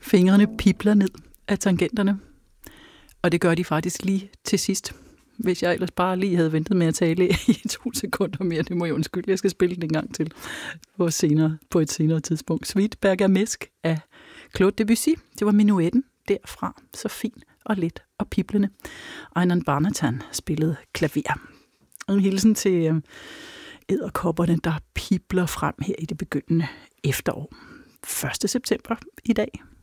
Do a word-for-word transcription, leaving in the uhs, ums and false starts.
Fingrene pibler ned af tangenterne, og det gør de faktisk lige til sidst. Hvis jeg ellers bare lige havde ventet med at tale i to sekunder mere, det må jeg undskylde, jeg skal spille den en gang til på, senere, på et senere tidspunkt. Suite Bergamasque af Claude Debussy, det var minuetten derfra, så fin og let og piblende. Aynan Barnatan spillede klaver. En hilsen til edderkopperne, der pibler frem her i det begyndende efterår. første september i dag.